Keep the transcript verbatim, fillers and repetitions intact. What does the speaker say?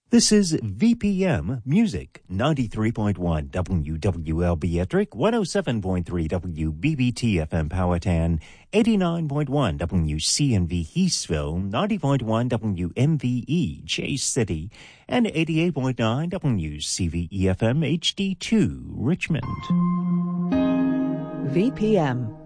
This is V P M Music, ninety-three point one W W L B Ettrick, one oh seven point three W B B T F M Powhatan, eighty-nine point one W C N V Heathsville, ninety point one W M V E Chase City, and eighty-eight point nine W C V E F M H D two Richmond. V P M,